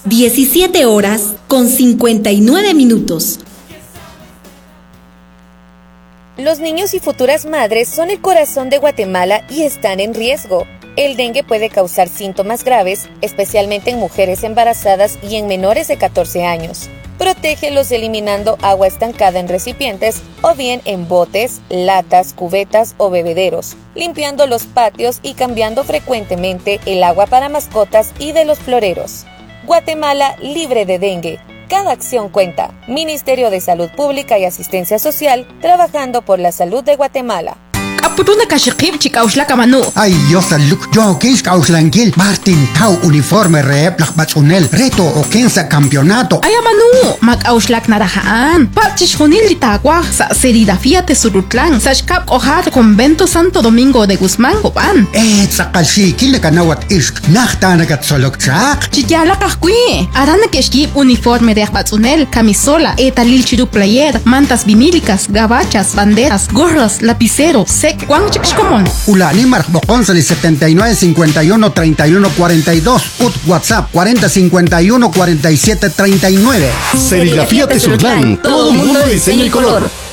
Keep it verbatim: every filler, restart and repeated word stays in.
diecisiete horas con cincuenta y nueve minutos. Los niños y futuras madres son el corazón de Guatemala y están en riesgo. El dengue puede causar síntomas graves, especialmente en mujeres embarazadas y en menores de catorce años. Protégelos eliminando agua estancada en recipientes o bien en botes, latas, cubetas o bebederos, limpiando los patios y cambiando frecuentemente el agua para mascotas y de los floreros. Guatemala libre de dengue. Cada acción cuenta. Ministerio de Salud Pública y Asistencia Social, trabajando por la salud de Guatemala. Apuruna kashikip chikaushla kamanu. Ay, Dios saluk. Yo kis kauslankil. Martin Tau uniforme rep lakbatsunel. Reto o kensa campeonato. Ay, amanu. Makauslak narahaan. Pachish hunil litagua. Sa serigrafía tesurutlan. Sashkap ojar convento Santo Domingo de Guzmán Copan. Eh, sakalshi kile kanawat ishk. Nachtanagat solok chak. Chikyala kahkui. Arana keshkip uniforme de batsunel. Camisola. Etalil chiru player. Mantas vinílicas. Gabachas. Banderas. Gorras. Lapiceros. Sec. ¿Cuán chicos Ulani Marcboconsali setenta y nueve cincuenta y uno treinta y uno cuarenta y dos. Ut WhatsApp cuarenta cincuenta y uno cuarenta y siete treinta y nueve. Serigrafía Tesurtlán. Todo mundo de diseño y color.